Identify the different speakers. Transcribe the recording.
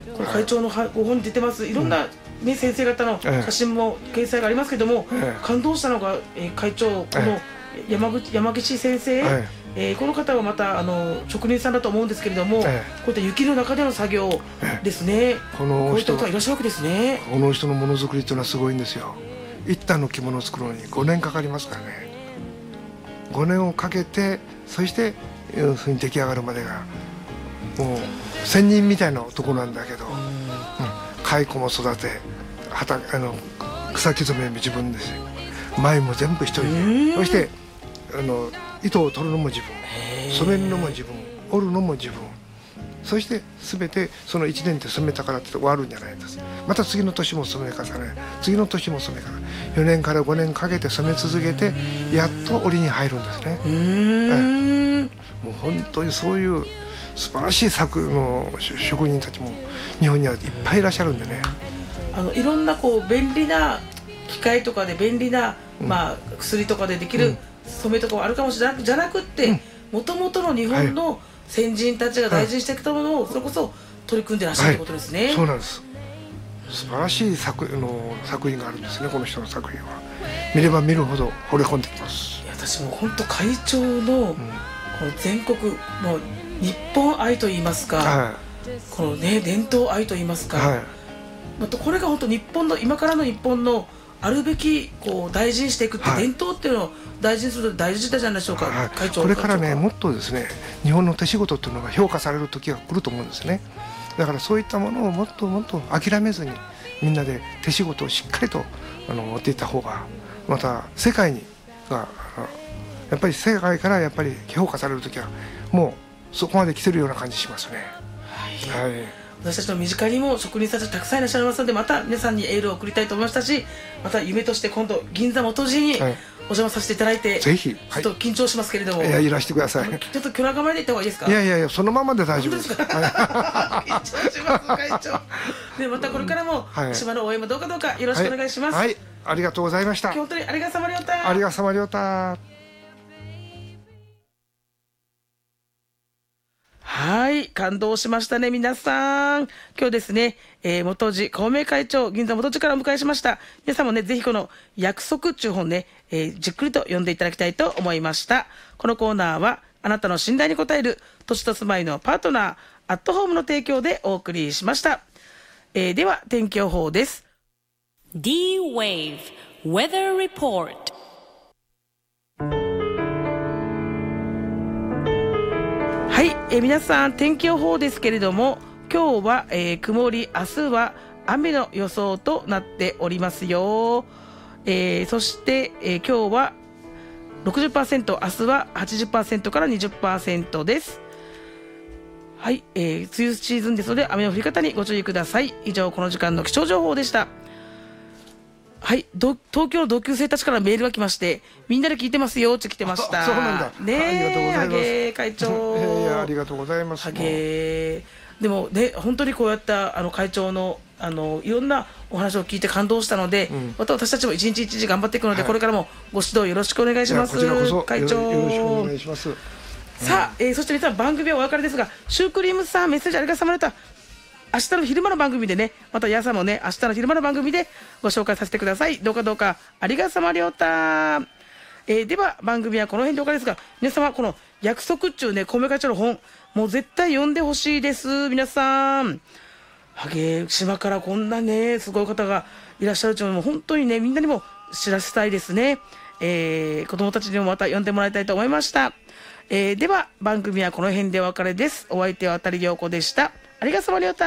Speaker 1: これ会長のご本に出てますいろんな、ね、先生方の写真も掲載がありますけども、感動したのが、会長この山岸先生、この方はまた職人さんだと思うんですけれども、こういった雪の中での作業ですね、こういった方がいらっしゃるわけですね。
Speaker 2: この人のものづくりというのはすごいんですよ。一単の着物を作るのに5年かかりますからね。5年をかけて、そして要するに出来上がるまでがもう仙人みたいな男なんだけど、蚕も育て、草木染めも自分ですよ。前も全部一人で、そして糸を取るのも自分、染めるのも自分、織るのも自分、そして全てその1年で染めたからって終わるんじゃないです。また次の年も染め重ね、次の年も染め重ね、4年から5年かけて染め続けてやっと織りに入るんですね。もう本当にそういう素晴らしい職人たちも日本にはいっぱいいらっしゃるんでね。
Speaker 1: いろんな便利な機械とかで便利な、薬とかでできる染めとかはあるかもしれないじゃなくってもともとの日本の先人たちが大事にしてきたものをそれこそ取り組んでらっしゃるということですね。
Speaker 2: そうなんです。素晴らしい作品があるんですね。この人の作品は見れば見るほど惚れ込んできます。
Speaker 1: 私も本当会長のこの全国の日本愛といいますか、このね伝統愛といいますか、またこれが本当日本の今からの日本のあるべき大事にしていくって伝統っていうのを大事にすると大事じゃないでしょうか、会長。
Speaker 2: これからねもっとですね日本の手仕事っていうのが評価される時が来ると思うんですね。だからそういったものをもっともっと諦めずにみんなで手仕事をしっかりと持っていった方が、また世界がやっぱり世界からやっぱり評価される時はもうそこまで来てるような感じしますね。
Speaker 1: 私たちの身近にも職人さんたちたくさんいらっしゃいますので、また皆さんにエールを送りたいと思いましたし、また夢として今度銀座元寺にお邪魔させていただいて、
Speaker 2: ぜひ。
Speaker 1: ちょっと緊張しますけれども、
Speaker 2: いらしてください。
Speaker 1: ちょっと巨羅構えでいった方がいいですか？
Speaker 2: いやそのままで大丈夫です。
Speaker 1: 緊張します会長。でまたこれからも島の応援もどうかよろしくお願いします。
Speaker 2: ありがとうございました。
Speaker 1: 本当にありがさまりょうた。
Speaker 2: ありがさまりょうた。
Speaker 1: はい、感動しましたね皆さん。今日ですね、元寺孔明会長、銀座元寺からお迎えしました。皆さんもねぜひこの約束っていう本ね、じっくりと読んでいただきたいと思いました。このコーナーはあなたの信頼に応える土地と住まいのパートナーアットホームの提供でお送りしました。では天気予報です。
Speaker 3: D-Wave Weather Report。
Speaker 1: はい、皆さん天気予報ですけれども、今日は、曇り、明日は雨の予想となっておりますよ。そして、今日は 60%、明日は 80% から 20% です。はい、梅雨シーズンですので雨の降り方にご注意ください。以上この時間の気象情報でした。はい、東京の同級生たちからメールが来まして、みんなで聞いてますよって来てました。
Speaker 2: そうなんだ。
Speaker 1: ね、
Speaker 2: ありがとうございます。
Speaker 1: 会長。
Speaker 2: ありがとうございます。
Speaker 1: でもね本当にこうやった会長のいろんなお話を聞いて感動したので、また私たちも一日一日頑張っていくので、これからもご指導よろしくお願いします。
Speaker 2: こちらこそ
Speaker 1: 会長
Speaker 2: よろしくお願いします。
Speaker 1: さあ、そして皆さん番組はお別れですが、シュークリームさんメッセージありがとうございました。明日の昼間の番組でね、また皆さんもね明日の昼間の番組でご紹介させてください。どうかありがさまりょうた。では番組はこの辺でお別れですが、皆様この約束っちゅうね孔明会長の本もう絶対読んでほしいです。皆さん島からこんなねすごい方がいらっしゃるというのも本当にねみんなにも知らせたいですね。子供たちにもまた読んでもらいたいと思いました。では番組はこの辺でお別れです。お相手は渡陽子でした。ありがとうございました。